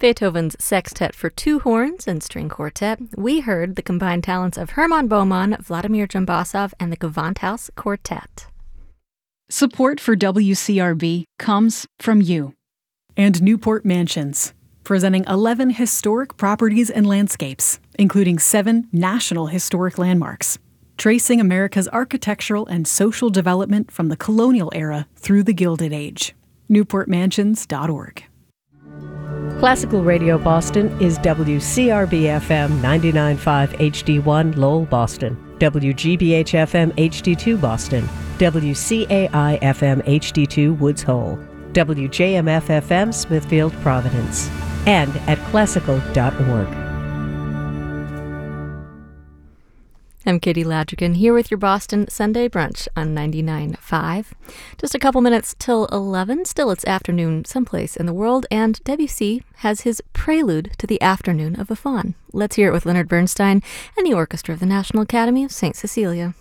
Beethoven's Sextet for Two Horns and String Quartet. We heard the combined talents of Hermann Baumann, Vladimir Jumbasov, and the Gewandhaus Quartet. Support for WCRB comes from you. And Newport Mansions, presenting 11 historic properties and landscapes, including 7 national historic landmarks, tracing America's architectural and social development from the colonial era through the Gilded Age. NewportMansions.org. Classical Radio Boston is WCRB-FM 99.5 HD1 Lowell, Boston, WGBH-FM HD2 Boston, WCAI-FM HD2 Woods Hole, WJMF-FM Smithfield, Providence, and at classical.org. I'm Katie Ladrigan here with your Boston Sunday Brunch on 99.5. Just a couple minutes till 11. Still, it's afternoon someplace in the world, and Debussy has his prelude to the afternoon of a faun. Let's hear it with Leonard Bernstein and the orchestra of the National Academy of St. Cecilia.